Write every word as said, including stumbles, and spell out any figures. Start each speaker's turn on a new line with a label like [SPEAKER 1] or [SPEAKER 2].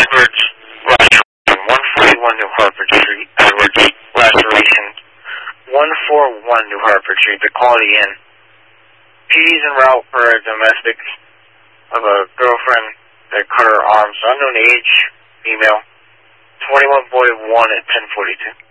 [SPEAKER 1] Edwards, laceration, one forty-one New Hartford Street. Edwards, laceration, one forty-one New Hartford Street. The Quality Inn. P D's en route for a domestic of a girlfriend that cut her arms. Unknown age, female. twenty-one forty-one at ten forty-two.